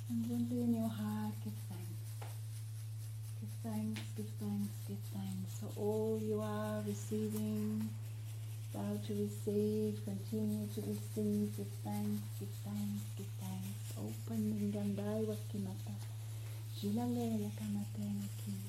And gently in your heart, give thanks. Give thanks, give thanks, give thanks for all you are receiving. About to receive, continue to receive. Give thanks, give thanks, give thanks. Open Lingandai Wakimata. Jilalele Kamatene Ki.